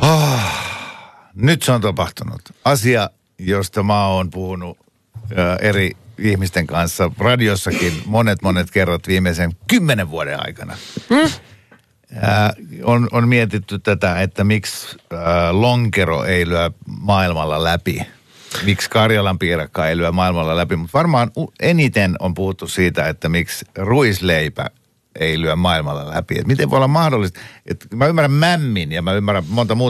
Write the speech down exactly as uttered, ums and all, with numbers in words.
Oh, nyt se on tapahtunut. Asia, josta mä oon puhunut ä, eri ihmisten kanssa radiossakin monet monet kerrot viimeisen kymmenen vuoden aikana. Hmm? Ä, on, on mietitty tätä, että miksi ä, lonkero ei lyö maailmalla läpi. Miksi Karjalan piirakka ei lyö maailmalla läpi. Mutta varmaan eniten on puhuttu siitä, että miksi ruisleipä ei lyö maailmalla läpi. Et miten voi olla mahdollista, että mä ymmärrän mämmin ja mä ymmärrän monta muuta